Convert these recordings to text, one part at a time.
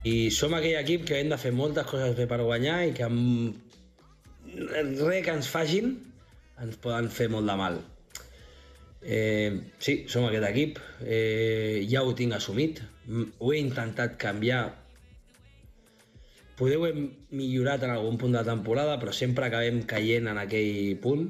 I som aquell equip que hem de fer moltes coses bé per guanyar i que amb res que ens facin ens poden fer molt de mal. Sí, som aquest equip, ja ho tinc assumit, ho he intentat canviar. Poder ho hem millorat en algun punt de la temporada, però sempre acabem caient en aquell punt.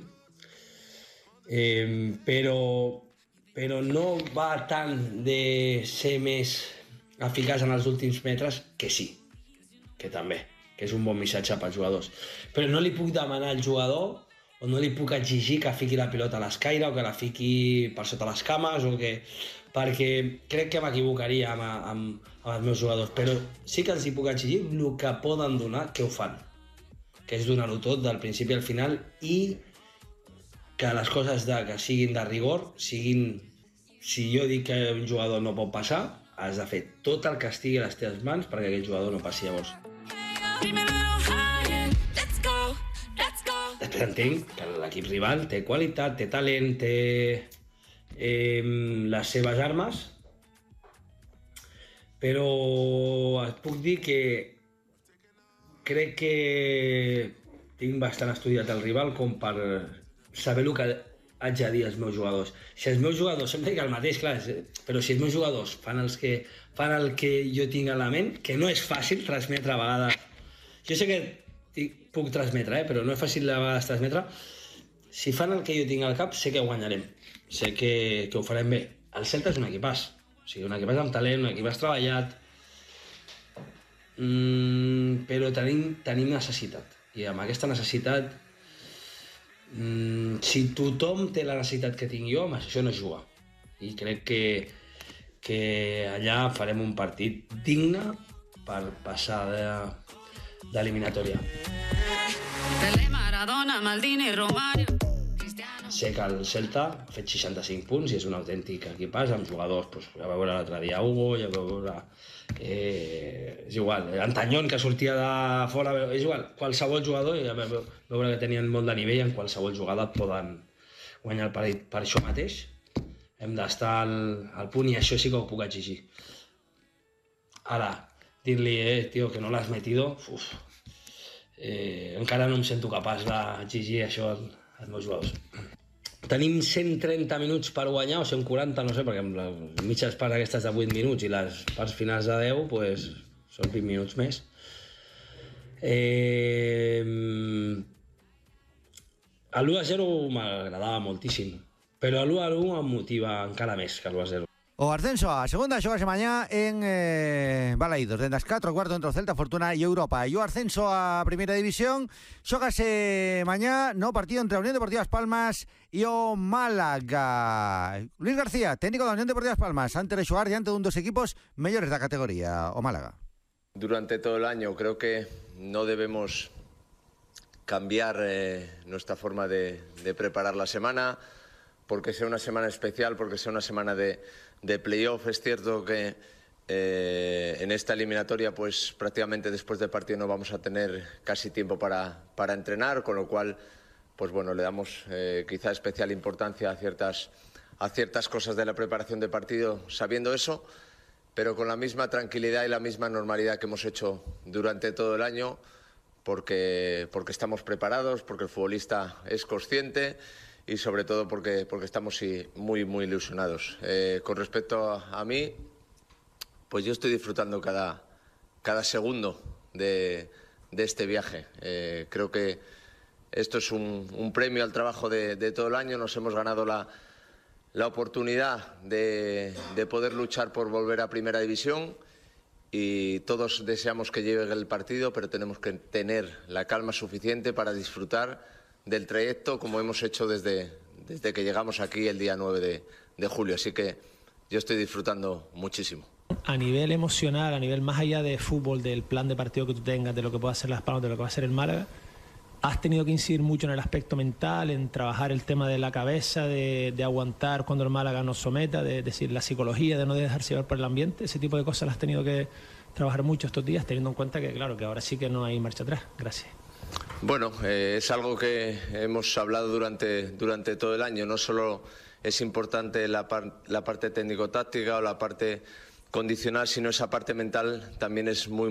Però no va tant de ser més eficaç en els últims metres, que sí, que també, que és un bon missatge pels jugadors. Però no li puc demanar al jugador o no li puc exigir que fiqui la pilota a l'escaire o que la fiqui per sota les cames perquè crec que m'equivocaria amb els meus jugadors, però sí que els hi puc exigir el que poden donar, que ho fan, que és donar-ho tot del principi al final i que les coses que siguin de rigor siguin... Si jo dic que un jugador no pot passar, has de fer tot el que estigui a les teves mans perquè aquell jugador no passi llavors. Després entenc que l'equip rival té qualitat, té talent, té les seves armes, però et puc dir que crec que tinc bastant estudiat el rival com per saber el que haig de dir als meus jugadors. Si els meus jugadors, sempre dic el mateix, clar, però si els meus jugadors fan el que jo tinc a la ment, que no és fàcil transmetre a vegades. Jo sé que puc transmetre, però no és fàcil a vegades transmetre. Si fan el que jo tinc al cap, sé que guanyarem. Sé que ho farem bé. El Celta és un equipàs. O sigui, un equipàs amb talent, un equipàs treballat. Però tenim necessitat. I amb aquesta necessitat, si tothom té la necessitat que tinc jo, amb això no es juga. I crec que allà farem un partit digne per passar d'eliminatòria. Sé que el Celta ha fet 65 punts i és un autèntic equipàs amb jugadors, ja va veure l'altre dia Hugo, ja va veure... és igual, Antanyón, que sortia de fora, és igual, qualsevol jugador, ja va veure que tenien molt de nivell, en qualsevol jugada et poden guanyar el partit. Per això mateix hem d'estar al punt i això sí que ho puc exigir. Ara, dir-li, tio, que no l'has metido, encara no em sento capaç d'exigir això als meus jugadors. Tenim 130 minuts per guanyar, o 140, no sé, perquè amb les mitges parts aquestes de 8 minuts i les parts finals de 10, pues, són 20 minuts més. L'1-0 m'agradava moltíssim, però l'1-1 em motiva encara més que l'1-0. O ascenso a segunda, xogase mañá en Balaídos, dende as 4 cuarto entre o Celta, Fortuna e Europa. E o ascenso a Primeira División xogase mañá no partido entre a Unión Deportiva As Palmas e o Málaga. Luis García, técnico da Unión Deportiva As Palmas, antes de xogar diante dun dos equipos mellores da categoría, o Málaga. Durante todo el año creo que no debemos cambiar nuestra forma de preparar la semana, porque sea una semana especial, porque sea una semana de playoff. Es cierto que en esta eliminatoria pues prácticamente después del partido no vamos a tener casi tiempo para entrenar, con lo cual pues bueno, le damos quizá especial importancia a ciertas cosas de la preparación de partido sabiendo eso, pero con la misma tranquilidad y la misma normalidad que hemos hecho durante todo el año, porque estamos preparados, porque el futbolista es consciente y sobre todo porque estamos muy ilusionados. Con respecto a mí, pues yo estoy disfrutando cada segundo de este viaje. Creo que esto es un premio al trabajo de todo el año. Nos hemos ganado la oportunidad de poder luchar por volver a Primera División y todos deseamos que llegue el partido, pero tenemos que tener la calma suficiente para disfrutar del trayecto como hemos hecho desde que llegamos aquí el día 9 de julio. Así que yo estoy disfrutando muchísimo. A nivel emocional, a nivel más allá de fútbol, del plan de partido que tú tengas, de lo que pueda hacer Las Palmas, de lo que va a hacer el Málaga, ¿has tenido que incidir mucho en el aspecto mental, en trabajar el tema de la cabeza, de aguantar cuando el Málaga nos someta, de decir la psicología, de no dejarse llevar por el ambiente? Ese tipo de cosas las has tenido que trabajar mucho estos días, teniendo en cuenta que claro, que ahora sí que no hay marcha atrás. Gracias. Bueno, es algo que hemos hablado durante todo el año. No solo es importante la parte técnico-táctica o la parte condicionar, sino esa parte mental también es muy